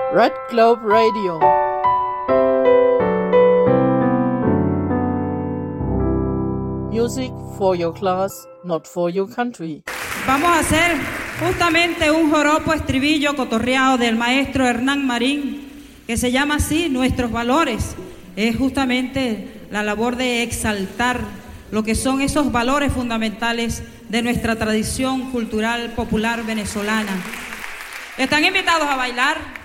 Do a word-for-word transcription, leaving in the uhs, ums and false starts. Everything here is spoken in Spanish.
Red Globe Radio. Music for your class, not for your country. Vamos a hacer justamente un joropo estribillo cotorreado del maestro Hernán Marín, que se llama así, Nuestros Valores. Es justamente la labor de exaltar lo que son esos valores fundamentales de nuestra tradición cultural popular venezolana. Están invitados a bailar.